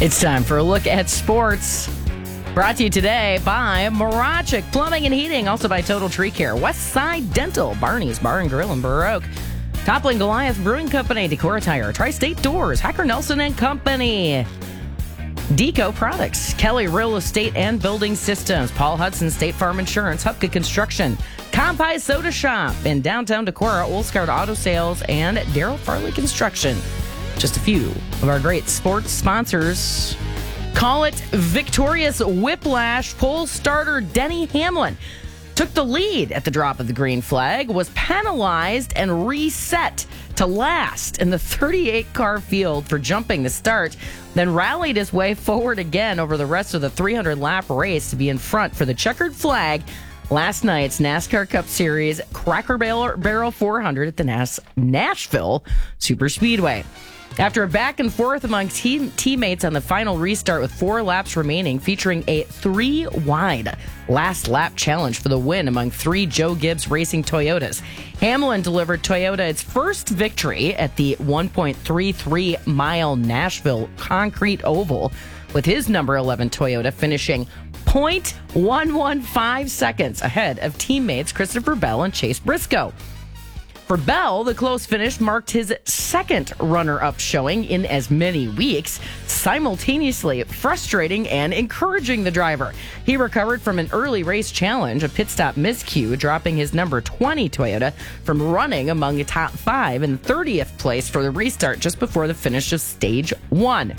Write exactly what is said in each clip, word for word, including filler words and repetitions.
It's time for a look at sports. Brought to you today by Morachic Plumbing and Heating, also by Total Tree Care, Westside Dental, Barney's Bar and Grill in Burr Oak, Toppling Goliath Brewing Company, Decor Tire, Tri-State Doors, Hacker Nelson and Company, Deco Products, Kelly Real Estate and Building Systems, Paul Hudson State Farm Insurance, Hupka Construction, Compi Soda Shop in downtown Decorah, Olsgaard Auto Sales, and Daryl Farley Construction. Just a few of our great sports sponsors. Call it victorious whiplash. Pole starter Denny Hamlin took the lead at the drop of the green flag, was penalized and reset to last in the thirty-eight car field for jumping the start, then rallied his way forward again over the rest of the three hundred lap race to be in front for the checkered flag last night's NASCAR Cup Series Cracker Barrel four hundred at the Nas- Nashville Superspeedway. After a back and forth among team teammates on the final restart with four laps remaining, featuring a three-wide last lap challenge for the win among three Joe Gibbs Racing Toyotas, Hamlin delivered Toyota its first victory at the one point three three mile Nashville concrete oval, with his number eleven Toyota finishing zero point one one five seconds ahead of teammates Christopher Bell and Chase Briscoe. For Bell, the close finish marked his second runner-up showing in as many weeks, simultaneously frustrating and encouraging the driver. He recovered from an early race challenge, a pit stop miscue, dropping his number twenty Toyota from running among the top five and thirtieth place for the restart just before the finish of stage one.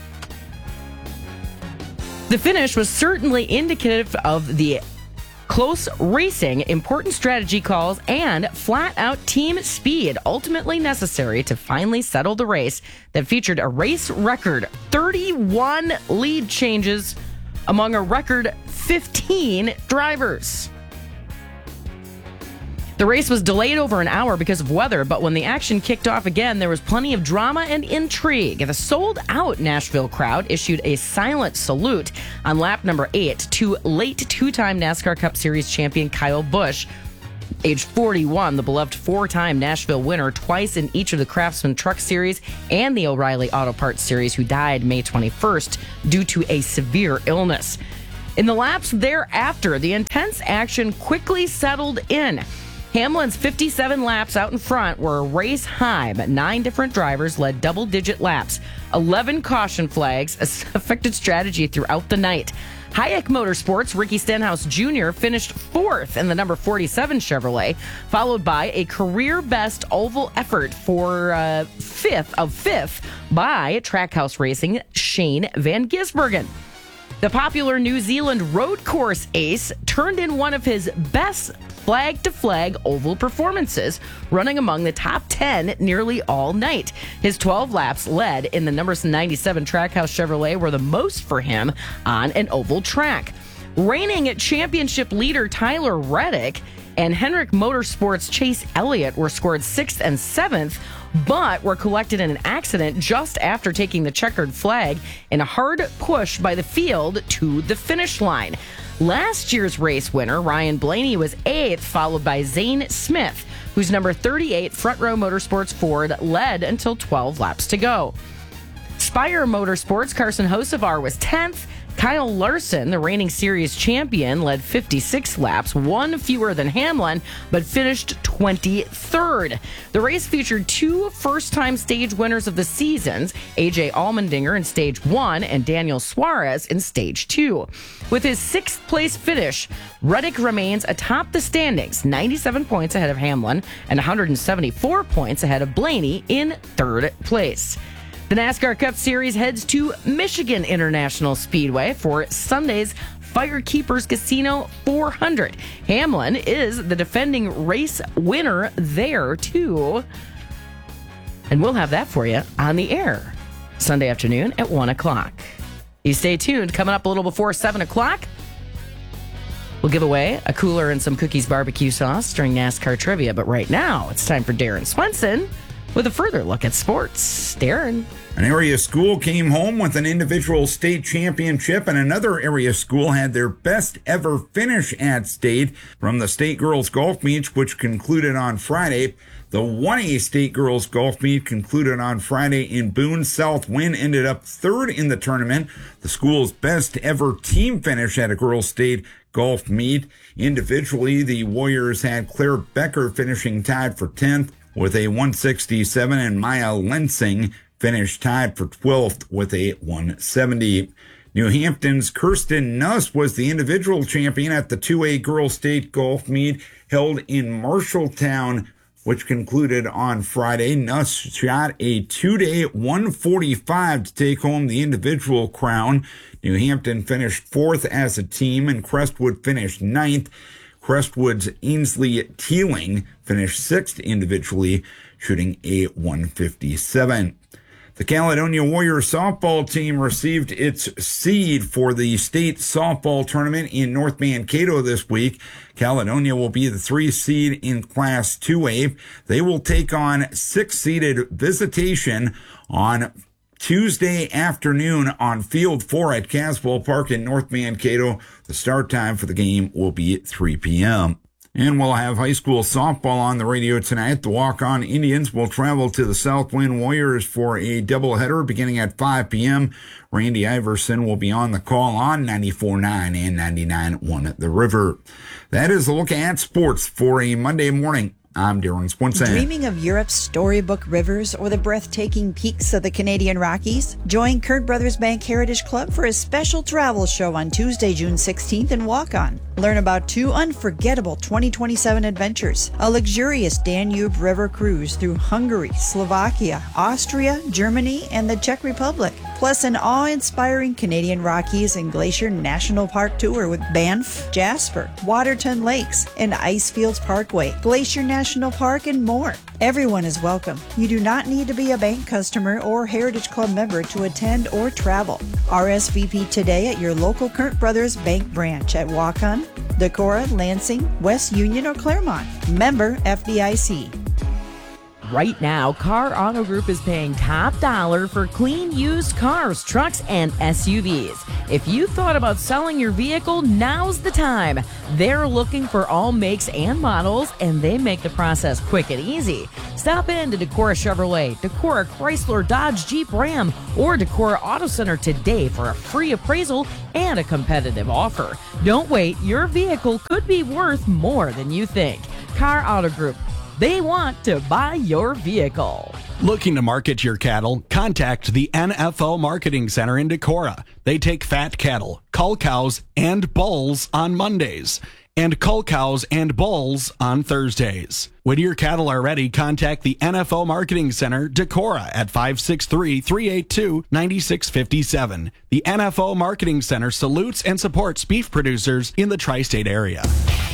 The finish was certainly indicative of the close racing, important strategy calls, and flat-out team speed ultimately necessary to finally settle the race that featured a race record thirty-one lead changes among a record fifteen drivers. The race was delayed over an hour because of weather, but when the action kicked off again, there was plenty of drama and intrigue. The sold-out Nashville crowd issued a silent salute on lap number eight to late two-time NASCAR Cup Series champion Kyle Busch. Age forty-one, the beloved four-time Nashville winner, twice in each of the Craftsman Truck Series and the O'Reilly Auto Parts Series, who died May twenty-first due to a severe illness. In the laps thereafter, the intense action quickly settled in. Hamlin's fifty-seven laps out in front were a race high, but nine different drivers led double-digit laps. eleven caution flags affected strategy throughout the night. Hayek Motorsports' Ricky Stenhouse Junior finished fourth in the number forty-seven Chevrolet, followed by a career-best oval effort for uh, fifth of fifth by Trackhouse Racing Shane Van Gisbergen. The popular New Zealand road course ace turned in one of his best flag-to-flag oval performances, running among the top ten nearly all night. His twelve laps led in the number ninety-seven Trackhouse Chevrolet were the most for him on an oval track. Reigning championship leader Tyler Reddick and Hendrick Motorsports' Chase Elliott were scored sixth and seventh, but were collected in an accident just after taking the checkered flag in a hard push by the field to the finish line. Last year's race winner, Ryan Blaney, was eighth, followed by Zane Smith, whose number thirty-eight Front Row Motorsports Ford led until twelve laps to go. Spire Motorsports' Carson Hocevar was tenth. Kyle Larson, the reigning series champion, led fifty-six laps, one fewer than Hamlin, but finished twenty-third. The race featured two first-time stage winners of the seasons, A J Allmendinger in stage one and Daniel Suarez in stage two. With his sixth-place finish, Reddick remains atop the standings, ninety-seven points ahead of Hamlin and one hundred seventy-four points ahead of Blaney in third place. The NASCAR Cup Series heads to Michigan International Speedway for Sunday's Firekeepers Casino four hundred. Hamlin is the defending race winner there, too. And we'll have that for you on the air Sunday afternoon at one o'clock. You stay tuned. Coming up a little before seven o'clock, we'll give away a cooler and some cookies barbecue sauce during NASCAR trivia. But right now, it's time for Darren Swenson with a further look at sports. Darren. An area school came home with an individual state championship, and another area school had their best ever finish at state from the State Girls Golf Meet, which concluded on Friday. The one A state girls golf meet concluded on Friday in Boone. Southwind ended up third in the tournament, the school's best ever team finish at a girls state golf meet. Individually, the Warriors had Claire Becker finishing tied for tenth with a one sixty-seven, and Maya Lensing finished tied for twelfth with a one seventy. New Hampton's Kirsten Nuss was the individual champion at the two A girls state golf meet held in Marshalltown, which concluded on Friday. Nuss shot a two-day one forty-five to take home the individual crown. New Hampton finished fourth as a team, and Crestwood finished ninth. Crestwood's Ainsley Teeling finished sixth individually, shooting a one fifty-seven. The Caledonia Warriors softball team received its seed for the state softball tournament in North Mankato this week. Caledonia will be the three seed in Class two A. They will take on six-seeded Visitation on Tuesday afternoon on Field four at Caswell Park in North Mankato. The start time for the game will be at three p.m. And we'll have high school softball on the radio tonight. The Walk-On Indians will travel to the Southwind Warriors for a doubleheader beginning at five p.m. Randy Iverson will be on the call on ninety-four point nine and ninety-nine point one at The River. That is a look at sports for a Monday morning. I'm Darren Swenson. Dreaming of Europe's storybook rivers or the breathtaking peaks of the Canadian Rockies? Join Kurt Brothers Bank Heritage Club for a special travel show on Tuesday, June sixteenth in Walk-On. Learn about two unforgettable twenty twenty-seven adventures, a luxurious Danube River cruise through Hungary, Slovakia, Austria, Germany, and the Czech Republic, plus an awe-inspiring Canadian Rockies and Glacier National Park tour with Banff, Jasper, Waterton Lakes, and Icefields Parkway, Glacier National Park, and more. Everyone is welcome. You do not need to be a bank customer or Heritage Club member to attend or travel. R S V P today at your local Kurt Brothers Bank branch at Walk-On, Decorah, Lansing, West Union, or Claremont. Member F D I C. Right now, Car Auto Group is paying top dollar for clean used cars, trucks, and S U Vs. If you thought about selling your vehicle, now's the time. They're looking for all makes and models, and they make the process quick and easy. Stop in to Decorah Chevrolet, Decorah Chrysler, Dodge, Jeep, Ram, or Decorah Auto Center today for a free appraisal and a competitive offer. Don't wait. Your vehicle could be worth more than you think. Car Auto Group. They want to buy your vehicle. Looking to market your cattle? Contact the N F O Marketing Center in Decorah. They take fat cattle, cull cows, and bulls on Mondays, and cull cows and bulls on Thursdays. When your cattle are ready, contact the N F O Marketing Center, Decorah, at five six three, three eight two, nine six five seven. The N F O Marketing Center salutes and supports beef producers in the tri-state area.